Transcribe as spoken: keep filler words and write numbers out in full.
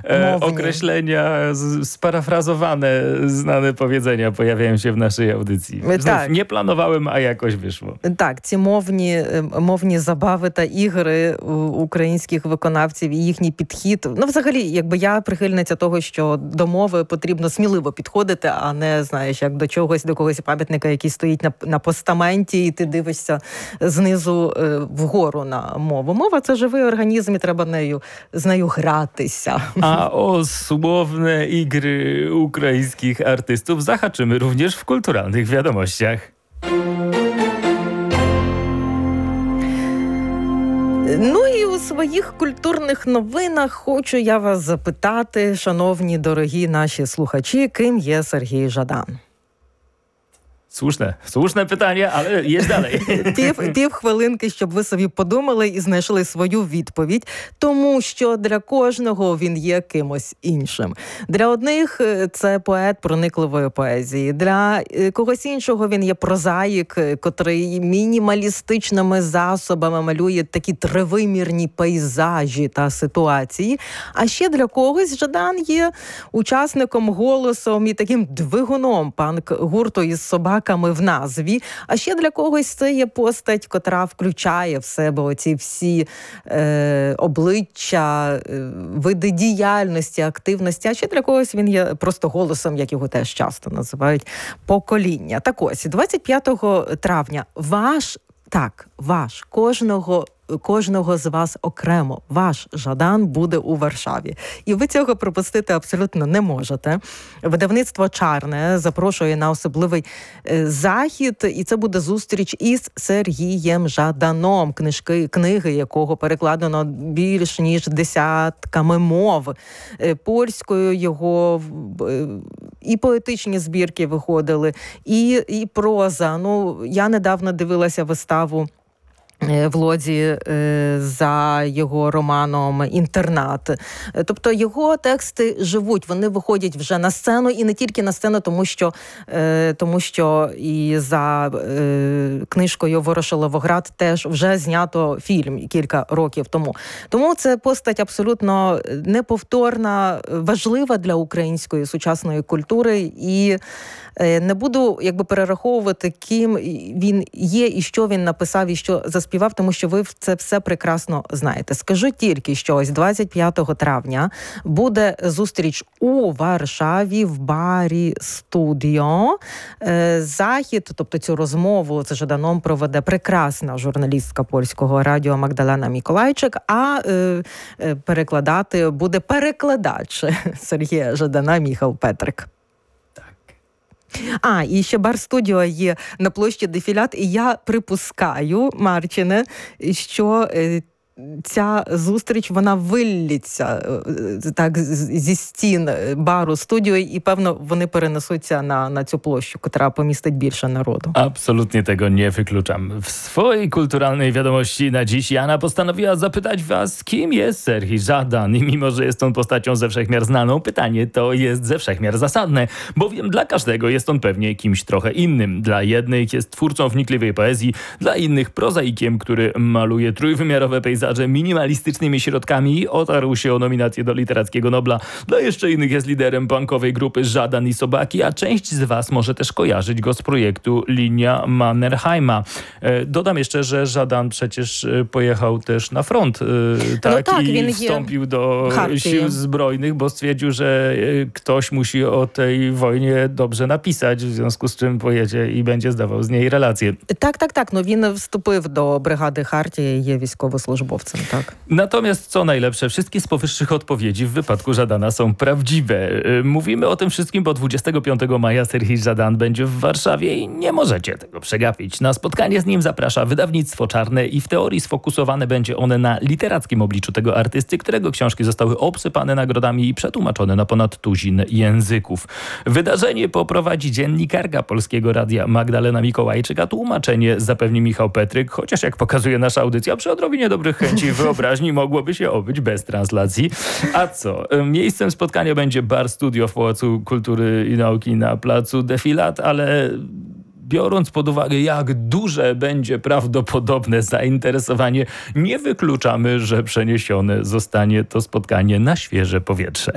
e, określenia z, sparafrazowane, znane powiedzenia pojawiają się w naszej audycji. Znów tak. Nie planowałem, a jakoś wyszło. Так, ці мовні, мовні забави та ігри українських виконавців і їхній підхід. Ну, взагалі, якби я прихильниця того, що до мови потрібно сміливо підходити, а не, знаєш, як до чогось, до когось пам'ятника, який стоїть на, на постаменті, і ти дивишся знизу е, вгору на мову. Мова – це живий організм, і треба нею, з нею гратися. A o słowne igry ukraińskich artystów zahaczymy również w kulturalnych wiadomościach. Ну і у своїх культурних новинах хочу я вас запитати, шановні, дорогі наші слухачі, ким є Сергій Жадан? Słuszne, słuszne pytanie, ale jest dalej. Пів, пів хвилинки, щоб ви собі подумали і знайшли свою відповідь, тому що для кожного він є кимось іншим. Для одних це поет проникливої поезії, для когось іншого він є прозаїк, котрий мінімалістичними засобами малює такі тривимірні пейзажі та ситуації. А ще для когось Жадан є учасником, голосом і таким двигуном панк-гурту із собак в назві, а ще для когось це є постать, котра включає в себе оці всі е, обличчя, е, види діяльності, активності, а ще для когось він є просто голосом, як його теж часто називають, покоління. Так ось, двадцять п'ятого травня ваш, так, ваш, кожного кожного з вас окремо. Ваш Жадан буде у Варшаві. І ви цього пропустити абсолютно не можете. Видавництво «Чарне» запрошує на особливий е, захід, і це буде зустріч із Сергієм Жаданом, книжки, книги якого перекладено більш ніж десятками мов. Е, польською його е, і поетичні збірки виходили, і, і проза. Ну, я недавно дивилася виставу в Лодзі за його романом «Інтернат». Тобто його тексти живуть, вони виходять вже на сцену, і не тільки на сцену, тому що, тому що і за книжкою «Ворошиловоград» теж вже знято фільм кілька років тому. Тому це постать абсолютно неповторна, важлива для української сучасної культури, і не буду якби перераховувати, ким він є і що він написав, і що заспівав, тому що ви це все прекрасно знаєте. Скажу тільки, що ось двадцять п'ятого травня буде зустріч у Варшаві в барі «Студіо». Захід, тобто цю розмову з Жаданом проведе прекрасна журналістка польського радіо Магдалена Міколайчик, а перекладати буде перекладач Сергія Жадана Міхал Петрик. А, і ще бар-студіо є на площі Дефілят, і я припускаю, Марчине, що ця зустріч, вона виллється так зі стін бару студіо, і, певно, вони перенесуться на, на цю площу, która pomieścić більше народу. Absolutnie tego nie wykluczam. W swojej kulturalnej wiadomości na dziś Jana postanowiła zapytać was, kim jest Serhii Żadan. I mimo, że jest on postacią ze wszechmiar znaną, pytanie to jest ze wszechmiar zasadne, bowiem dla każdego jest on pewnie kimś trochę innym. Dla jednych jest twórcą wnikliwej poezji, dla innych prozaikiem, który maluje trójwymiarowe pejzaże minimalistycznymi środkami i otarł się o nominację do Literackiego Nobla. Dla jeszcze innych jest liderem punkowej grupy Żadan i Sobaki, a część z was może też kojarzyć go z projektu Linia Mannerheima. E, dodam jeszcze, że Żadan przecież pojechał też na front, e, tak, no tak, i wstąpił do Harty. Sił Zbrojnych, bo stwierdził, że ktoś musi o tej wojnie dobrze napisać, w związku z czym pojedzie i będzie zdawał z niej relacje. Tak, tak, tak. No, він вступив до бригади Хартії, є військовослужбовцем. Tak. Natomiast co najlepsze, wszystkie z powyższych odpowiedzi w wypadku Żadana są prawdziwe. Mówimy o tym wszystkim, bo dwudziestego piątego maja Serhii Żadan będzie w Warszawie i nie możecie tego przegapić. Na spotkanie z nim zaprasza wydawnictwo Czarne i w teorii sfokusowane będzie one na literackim obliczu tego artysty, którego książki zostały obsypane nagrodami i przetłumaczone na ponad tuzin języków. Wydarzenie poprowadzi dziennikarka Polskiego Radia Magdalena Mikołajczyk, a tłumaczenie zapewni Michał Petryk, chociaż jak pokazuje nasza audycja, przy odrobinie dobrych chęci i wyobraźni mogłoby się obyć bez translacji. A co? Miejscem spotkania będzie bar studio w Pałacu Kultury i Nauki na placu Defilat, ale biorąc pod uwagę, jak duże będzie prawdopodobne zainteresowanie, nie wykluczamy, że przeniesione zostanie to spotkanie na świeże powietrze.